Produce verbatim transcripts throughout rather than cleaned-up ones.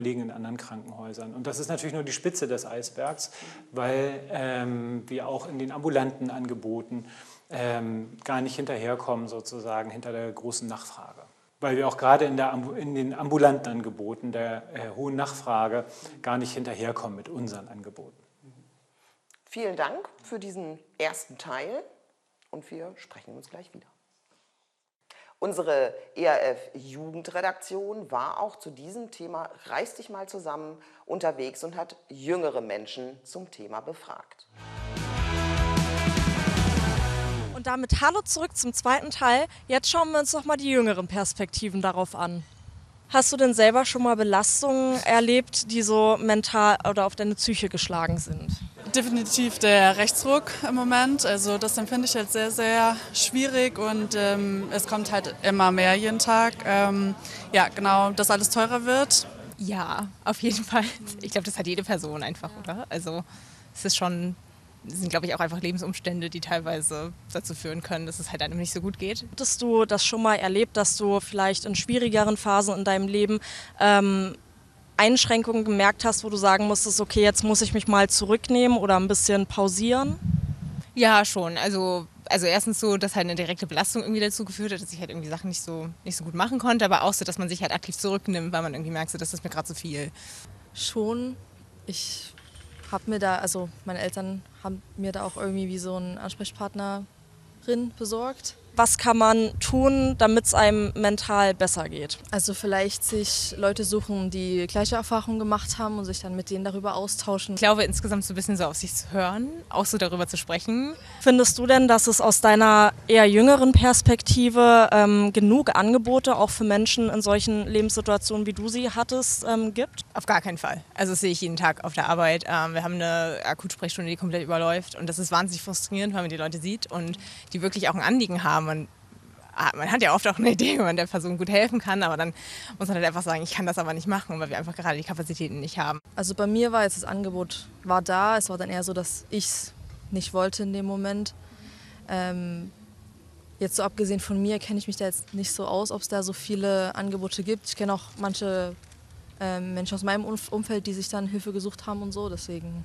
Kollegen in anderen Krankenhäusern. Und das ist natürlich nur die Spitze des Eisbergs, weil ähm, wir auch in den ambulanten Angeboten ähm, gar nicht hinterherkommen, sozusagen hinter der großen Nachfrage. Weil wir auch gerade in, der, in den ambulanten Angeboten der äh, hohen Nachfrage gar nicht hinterherkommen mit unseren Angeboten. Vielen Dank für diesen ersten Teil und wir sprechen uns gleich wieder. Unsere E R F-Jugendredaktion war auch zu diesem Thema Reiß dich mal zusammen unterwegs und hat jüngere Menschen zum Thema befragt. Und damit hallo zurück zum zweiten Teil. Jetzt schauen wir uns noch mal die jüngeren Perspektiven darauf an. Hast du denn selber schon mal Belastungen erlebt, die so mental oder auf deine Psyche geschlagen sind? Definitiv der Rechtsruck im Moment. Also das empfinde ich halt sehr, sehr schwierig und ähm, es kommt halt immer mehr jeden Tag. Ähm, ja, genau, dass alles teurer wird. Ja, auf jeden Fall. Ich glaube, das hat jede Person einfach, oder? Also es ist schon, es sind, glaube ich, auch einfach Lebensumstände, die teilweise dazu führen können, dass es halt einem nicht so gut geht. Hattest du das schon mal erlebt, dass du vielleicht in schwierigeren Phasen in deinem Leben ähm, Einschränkungen gemerkt hast, wo du sagen musstest, okay, jetzt muss ich mich mal zurücknehmen oder ein bisschen pausieren? Ja, schon. Also, also erstens so, dass halt eine direkte Belastung irgendwie dazu geführt hat, dass ich halt irgendwie Sachen nicht so, nicht so gut machen konnte, aber auch so, dass man sich halt aktiv zurücknimmt, weil man irgendwie merkt, so, das ist mir gerade zu viel. Schon. Ich habe mir da, also meine Eltern haben mir da auch irgendwie wie so eine Ansprechpartnerin besorgt. Was kann man tun, damit es einem mental besser geht? Also vielleicht sich Leute suchen, die gleiche Erfahrungen gemacht haben und sich dann mit denen darüber austauschen. Ich glaube, insgesamt so ein bisschen so auf sich zu hören, auch so darüber zu sprechen. Findest du denn, dass es aus deiner eher jüngeren Perspektive ähm, genug Angebote auch für Menschen in solchen Lebenssituationen, wie du sie hattest, ähm, gibt? Auf gar keinen Fall. Also das sehe ich jeden Tag auf der Arbeit. Ähm, wir haben eine Akutsprechstunde, die komplett überläuft und das ist wahnsinnig frustrierend, weil man die Leute sieht und die wirklich auch ein Anliegen haben. Man, man hat ja oft auch eine Idee, wie man der Person gut helfen kann, aber dann muss man halt einfach sagen, ich kann das aber nicht machen, weil wir einfach gerade die Kapazitäten nicht haben. Also bei mir war jetzt das Angebot war da, es war dann eher so, dass ich es nicht wollte in dem Moment. Ähm, jetzt so abgesehen von mir kenne ich mich da jetzt nicht so aus, ob es da so viele Angebote gibt. Ich kenne auch manche ähm, Menschen aus meinem Umfeld, die sich dann Hilfe gesucht haben und so, deswegen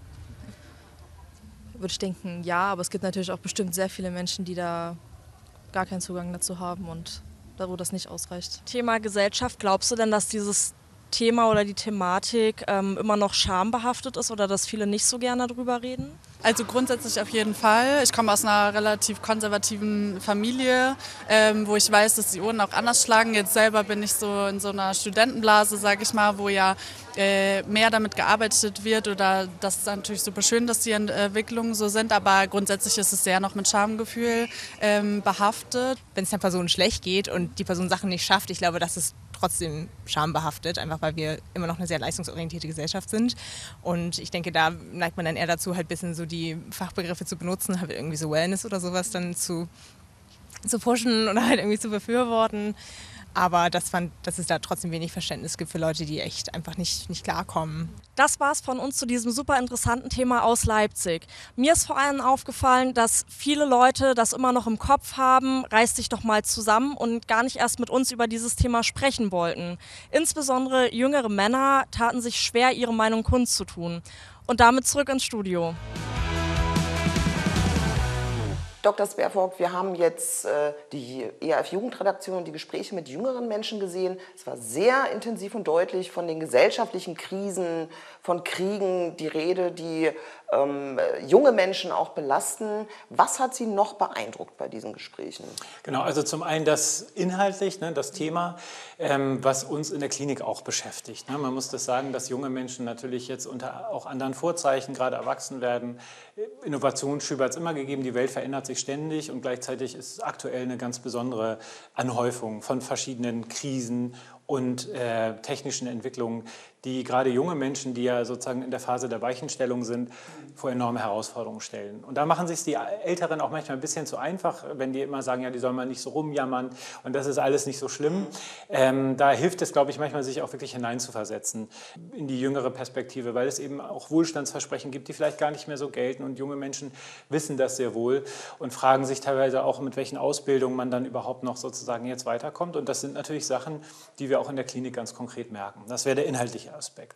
würde ich denken, ja, aber es gibt natürlich auch bestimmt sehr viele Menschen, die da gar keinen Zugang dazu haben und da, wo das nicht ausreicht. Thema Gesellschaft, glaubst du denn, dass dieses Thema oder die Thematik ähm, immer noch schambehaftet ist oder dass viele nicht so gerne darüber reden? Also grundsätzlich auf jeden Fall. Ich komme aus einer relativ konservativen Familie, ähm, wo ich weiß, dass die Uhren auch anders schlagen. Jetzt selber bin ich so in so einer Studentenblase, sage ich mal, wo ja äh, mehr damit gearbeitet wird. Oder das ist natürlich super schön, dass die Entwicklungen so sind, aber grundsätzlich ist es sehr noch mit Schamgefühl ähm, behaftet. Wenn es der Person schlecht geht und die Person Sachen nicht schafft, ich glaube, das ist trotzdem schambehaftet, einfach weil wir immer noch eine sehr leistungsorientierte Gesellschaft sind. Und ich denke, da neigt man dann eher dazu, halt ein bisschen so die Fachbegriffe zu benutzen, halt irgendwie so Wellness oder sowas dann zu, zu pushen oder halt irgendwie zu befürworten. Aber das fand, dass es da trotzdem wenig Verständnis gibt für Leute, die echt einfach nicht, nicht klarkommen. Das war's von uns zu diesem super interessanten Thema aus Leipzig. Mir ist vor allem aufgefallen, dass viele Leute das immer noch im Kopf haben, reiß dich doch mal zusammen und gar nicht erst mit uns über dieses Thema sprechen wollten. Insbesondere jüngere Männer taten sich schwer, ihre Meinung kundzutun. Und damit zurück ins Studio. Doktor Spervogt, wir haben jetzt äh, die E R F-Jugendredaktion und die Gespräche mit jüngeren Menschen gesehen. Es war sehr intensiv und deutlich von den gesellschaftlichen Krisen, von Kriegen die Rede, die ähm, junge Menschen auch belasten. Was hat Sie noch beeindruckt bei diesen Gesprächen? Genau, also zum einen das inhaltlich, ne, das Thema, ähm, was uns in der Klinik auch beschäftigt. Ne? Man muss das sagen, dass junge Menschen natürlich jetzt unter auch anderen Vorzeichen gerade erwachsen werden. Innovationsschübe hat es immer gegeben, die Welt verändert sich ständig und gleichzeitig ist aktuell eine ganz besondere Anhäufung von verschiedenen Krisen und äh, technischen Entwicklungen, die gerade junge Menschen, die ja sozusagen in der Phase der Weichenstellung sind, vor enorme Herausforderungen stellen. Und da machen sich die Älteren auch manchmal ein bisschen zu einfach, wenn die immer sagen, ja, die sollen mal nicht so rumjammern und das ist alles nicht so schlimm. Ähm, da hilft es, glaube ich, manchmal, sich auch wirklich hineinzuversetzen in die jüngere Perspektive, weil es eben auch Wohlstandsversprechen gibt, die vielleicht gar nicht mehr so gelten und junge Menschen wissen das sehr wohl und fragen sich teilweise auch, mit welchen Ausbildungen man dann überhaupt noch sozusagen jetzt weiterkommt. Und das sind natürlich Sachen, die wir wir auch in der Klinik ganz konkret merken. Das wäre der inhaltliche Aspekt.